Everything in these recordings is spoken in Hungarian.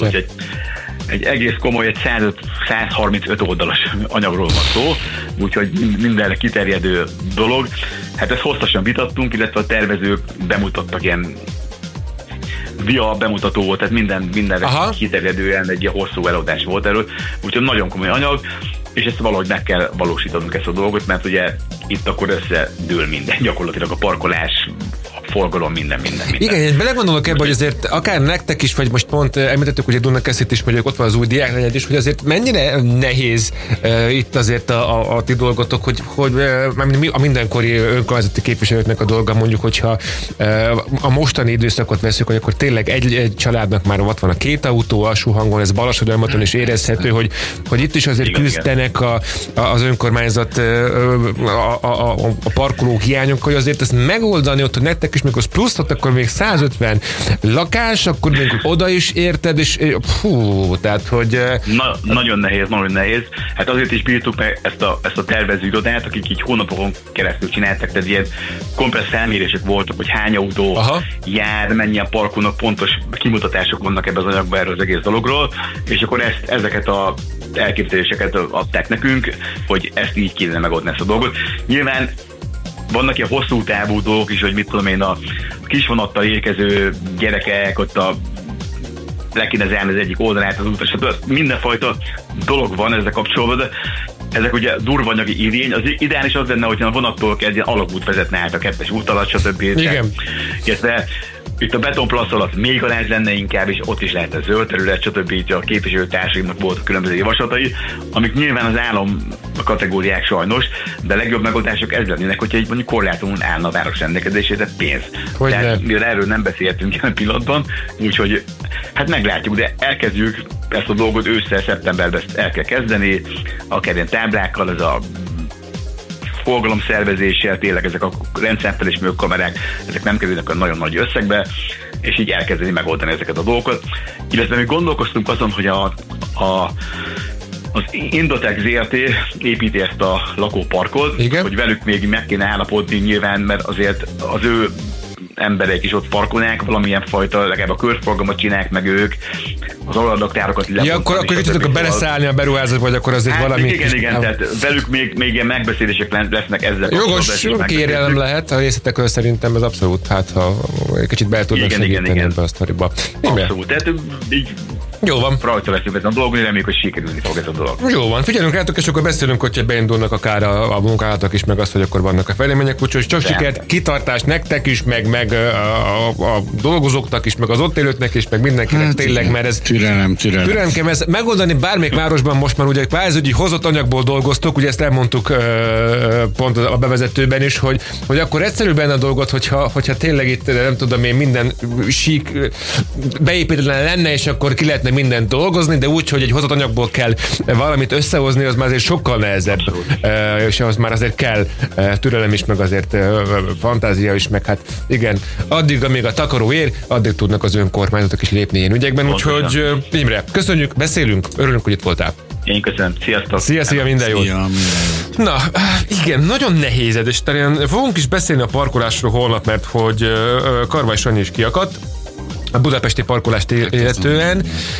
úgyhogy egy egész komoly, egy 135 oldalas anyagról van szó, úgyhogy mindenre kiterjedő dolog. Hát ezt hosszasan vitattunk, illetve a tervezők bemutattak ilyen via bemutató volt, tehát mindenre kiterjedően egy ilyen hosszú előadás volt erről, úgyhogy nagyon komoly anyag, és ezt valahogy meg kell valósítanunk ezt a dolgot, mert ugye itt akkor összedől minden, gyakorlatilag a parkolás, forgalom, minden. Igen, én belegondolok ebbe, hogy azért akár nektek is, vagy most pont említettük, hogy a Dunakeszit is, vagy ott van az új diáknegyed is, hogy azért mennyire nehéz itt azért a ti dolgotok, hogy a mindenkori önkormányzati képviselőknek a dolga, mondjuk, hogyha a mostani időszakot veszük, hogy akkor tényleg egy családnak már ott van a 2 autó alsó hangon, ez Balassagyarmaton is érezhető, hogy itt is azért küzdenek az önkormányzat a parkolók hiányok, hogy azért ezt megoldani ott, hogy nektek is, mikor pluszot, akkor még 150 lakás, akkor még oda is érted, és tehát, hogy... Nagyon nehéz. Hát azért is bírtuk meg ezt a tervező irodát, akik így hónapokon keresztül csináltak, tehát ilyen komplex felmérések voltak, hogy hány autó jár, mennyien parkolnak, pontos kimutatások vannak ebben az anyagban erről az egész dologról, és akkor ezeket a elképzeléseket adták nekünk, hogy ezt így kéne megoldani ezt a dolgot. Nyilván vannak ilyen hosszú távú dolgok is, hogy mit tudom én, a kisvonattal érkező gyerekek, ott le kéne zárni az egyik oldalát az útra, stb. Mindenfajta dolog van ezzel kapcsolatban, de ezek ugye durva anyagi igény. Az ideális az lenne, hogy a vonattól egy ilyen alagút vezetne át a 2-es út alatt, stb. Igen. Itt a betonplassz alatt még garáz lenne inkább, és ott is lehet a zöld terület, stb. Itt a képviselőtársaimnak voltak különböző javaslatai, amik nyilván az állam kategóriák sajnos, de a legjobb megoldások ez lennének, hogyha egy mondjuk korláton állna a város rendelkezésére pénz. Tehát erről nem beszéltünk ilyen pillanatban, úgyhogy hát meglátjuk, de elkezdjük ezt a dolgot ősszel, szeptemberben el kell kezdeni, akár ilyen táblákkal, ez a forgalomszervezéssel, tényleg ezek a rendszerfelés kamerák, ezek nem kerülnek a nagyon nagy összegbe, és így elkezdeni megoldani ezeket a dolgokat. Illetve mi gondolkoztunk azon, hogy az Indotex ZRT építi ezt a lakóparkot, hogy velük még meg kéne állapodni nyilván, mert azért az ő emberek is ott parkolnák, valamilyen fajta, legalább a körforgalmat csinálják meg ők, az olajdaktárokat lepontani. Ja, akkor tudok beleszállni a beruházat, vagy akkor azért valami... Igen, tehát velük még ilyen megbeszélések lesznek ezzel. Jogos kérelem lehet, a részletekről szerintem ez abszolút, hát ha egy kicsit be tudnak segíteni ebbe a sztoriba. Abszolút, tehát így jó van. Rajta leszünk ezen a dolgon, reméljük, hogy sikerülni fog ez a dolog. Jó van, figyelünk rátok, és akkor beszélünk, hogyha beindulnak akár a munkálatok is, meg azt, hogy akkor vannak a fejlemények, úgyhogy csak sikert, kitartást nektek is, meg a dolgozóknak is, meg az ott élőknek is, meg mindenkinek tényleg, mert ez türelem kell ez megoldani bármelyik városban. Most már ugye kvázi hozott anyagból dolgoztuk, ugye ezt elmondtuk pont a bevezetőben is, hogy akkor egyszerűbben a dolgot, hogyha tényleg itt nem tudom én minden sík beépítetlen lenne, és akkor ki lehetne mindent dolgozni, de úgy, hogy egy hozott anyagból kell valamit összehozni, az már azért sokkal nehezebb, és ahhoz már azért kell türelem is, meg azért fantázia is, meg hát igen, addig, amíg a takaró ér, addig tudnak az önkormányzatok is lépni ilyen ügyekben, úgyhogy Imre, köszönjük, beszélünk, örülünk, hogy itt voltál. Én köszönöm, sziasztok! Szia, minden jót! Na, igen, nagyon nehéz, és talán fogunk is beszélni a parkolásról holnap, mert hogy Karvay Sanyi is kiakadt a budapesti parkolást illetően,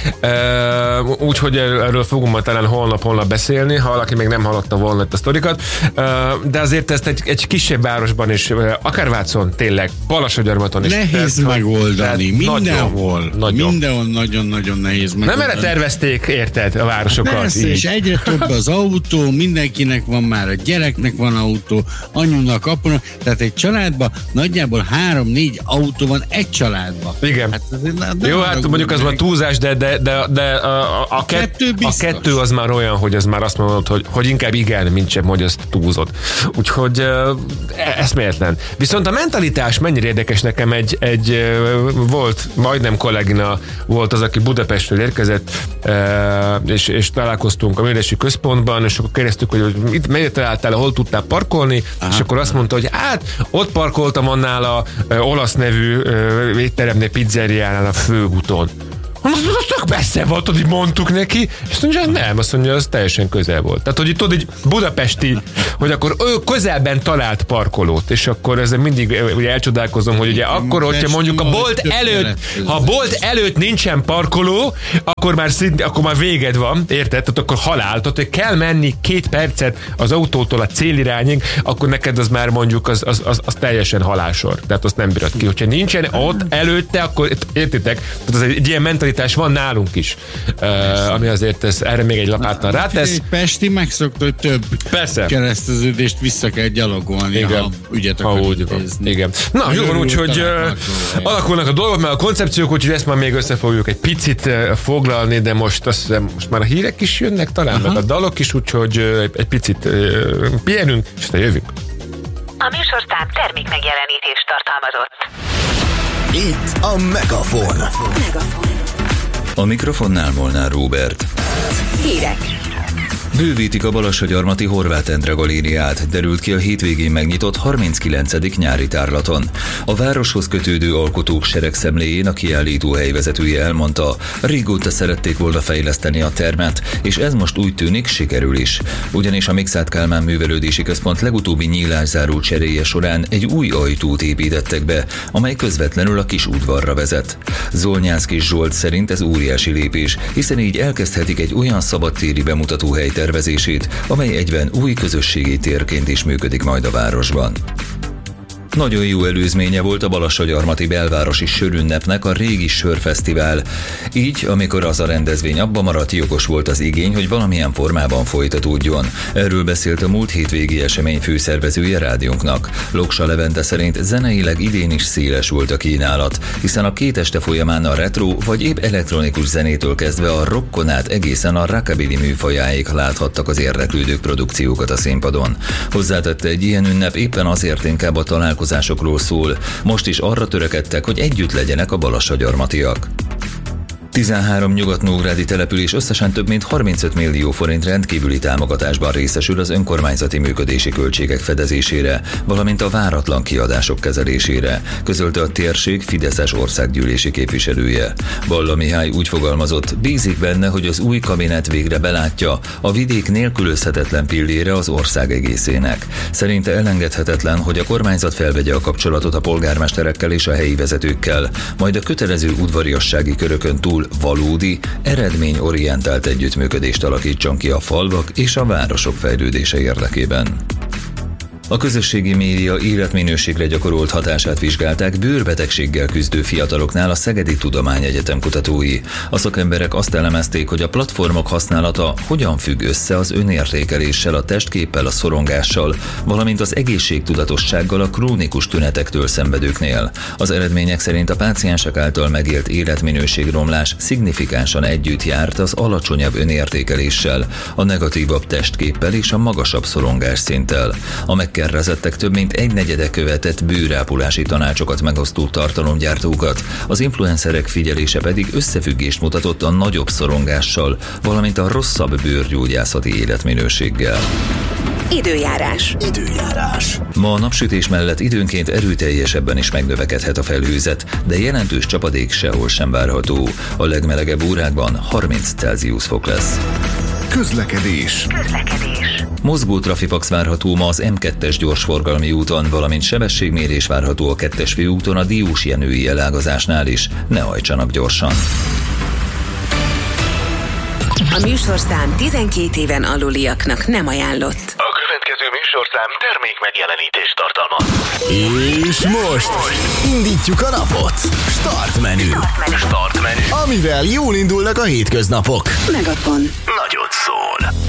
úgyhogy erről fogunk majd talán holnap beszélni, ha valaki még nem hallotta volna itt a sztorikat, de azért ezt egy kisebb városban is, akár Vácon, tényleg, Balassagyarmaton is. Nehéz megoldani, mindenhol nagyon-nagyon nehéz megoldani. Nem erre tervezték, érted, a városokat. Persze, és egyre több az autó, mindenkinek van már, a gyereknek van autó, anyunak, apunak, tehát egy családban nagyjából 3-4 autó van egy családban. Igen. Hát jó, hát mondjuk az már túlzás, de a kettő az már olyan, hogy az már azt mondod, hogy inkább igen, mint sem, hogy azt túlzott. Úgyhogy eszméletlen. Viszont a mentalitás mennyire érdekes nekem, egy volt, majdnem kollégina volt az, aki Budapestről érkezett, és találkoztunk a művelési központban, és akkor kérdeztük, hogy itt melyre találtál, hol tudtál parkolni, és akkor azt mondta, hogy hát ott parkoltam annál a olasz nevű étteremnél, pizzeriánál a főúton. Az tök messze volt, hogy mondtuk neki, és azt mondja, nem, azt mondja, az teljesen közel volt. Tehát, hogy tudod, így budapesti, hogy akkor ő közelben talált parkolót, és akkor ezzel mindig ugye elcsodálkozom, hogy ugye akkor, hogyha mondjuk a bolt előtt nincsen parkoló, akkor már véged van, érted? Tehát akkor halál. Tehát, hogy kell menni 2 percet az autótól a célirányig, akkor neked az már mondjuk az teljesen halálsor. Tehát azt nem bírod ki. Hogyha nincsen ott előtte, akkor értitek? Tehát az egy ilyen mentalitás van nálunk is. Ami azért erre még egy lapáttal rátesz. Egy pesti megszokta, hogy több kereszteződést vissza kell gyalogolni, ha ügyet akarod intézni. Igen. Na, jó van, úgyhogy alakulnak a dolgok, mert a koncepciók, úgyhogy ezt már még össze fogjuk egy picit foglalni, de most azt hiszem, most már a hírek is jönnek, talán meg a dalok is, úgyhogy egy picit pihenünk, és aztán jövünk. A műsorszám termék megjelenítést tartalmazott. Itt a Megafon. A mikrofonnál Molnár Róbert. Hírek. Bővítik a Balassagyarmati Horváth Endre galériát, derült ki a hétvégén megnyitott 39. nyári tárlaton. A városhoz kötődő alkotók seregszemléjén a kiállító helyvezetője elmondta, régóta szerették volna fejleszteni a termet, és ez most úgy tűnik sikerül is. Ugyanis a Mikszáth Kálmán Művelődési Központ legutóbbi nyílászáró cseréje során egy új ajtót építettek be, amely közvetlenül a kis udvarra vezet. Zolnyászky Zsolt szerint ez óriási lépés, hiszen így elkezdhetik egy olyan szabadtéri bemutatóhely tervezését, amely egyben új közösségi térként is működik majd a városban. Nagyon jó előzménye volt a Balassagyarmati belvárosi sörünnepnek a régi sörfesztivál. Így, amikor az a rendezvény abba maradt, jogos volt az igény, hogy valamilyen formában folytatódjon. Erről beszélt a múlt hétvégi esemény főszervezője rádiónknak. Loksa Levente szerint zeneileg idén is széles volt a kínálat, hiszen a 2 este folyamán a retro vagy épp elektronikus zenétől kezdve a rockon át egészen a rockabilly műfajáig láthattak az érdeklődők produkciókat a színpadon. Hozzátette, egy ilyen ünnep éppen azért inkább a találkozásokról szól. Most is arra törekedtek, hogy együtt legyenek a balassagyarmatiak. 13 nyugat-nógrádi település összesen több mint 35 millió forint rendkívüli támogatásban részesül az önkormányzati működési költségek fedezésére, valamint a váratlan kiadások kezelésére, közölte a térség fideszes országgyűlési képviselője. Balla Mihály úgy fogalmazott, bízik benne, hogy az új kabinet végre belátja, a vidék nélkülözhetetlen pillére az ország egészének. Szerinte elengedhetetlen, hogy a kormányzat felvegye a kapcsolatot a polgármesterekkel és a helyi vezetőkkel, majd a kötelező udvariassági körökön túl valódi, eredményorientált együttműködést alakítson ki a falvak és a városok fejlődése érdekében. A közösségi média életminőségre gyakorolt hatását vizsgálták bőrbetegséggel küzdő fiataloknál a Szegedi Tudományegyetem kutatói. A szakemberek azt elemezték, hogy a platformok használata hogyan függ össze az önértékeléssel, a testképpel, a szorongással, valamint az egészségtudatossággal a krónikus tünetektől szenvedőknél. Az eredmények szerint a páciensek által megélt életminőségromlás szignifikánsan együtt járt az alacsonyabb önértékeléssel, a negatívabb testképpel és a magasabb szorongásszinttel. A megkérdezettek több mint 1/4 követett bőrápolási tanácsokat megosztó tartalomgyártókat, az influencerek figyelése pedig összefüggést mutatott a nagyobb szorongással, valamint a rosszabb bőrgyógyászati életminőséggel. Időjárás. Ma a napsütés mellett időnként erőteljesebben is megnövekedhet a felhőzet, de jelentős csapadék sehol sem várható. A legmelegebb órákban 30 Celsius fok lesz. Közlekedés. Mozgó trafipax várható ma az M2-es gyorsforgalmi úton, valamint sebességmérés várható a 2-es főúton a Diósjenői elágazásnál is. Ne hajtsanak gyorsan! A műsorszám 12 éven aluliaknak nem ajánlott. A következő műsorszám termék megjelenítést tartalmaz. És most indítjuk a napot. Start menü. Amivel jól indulnak a hétköznapok. Megafon. Nagyot szól.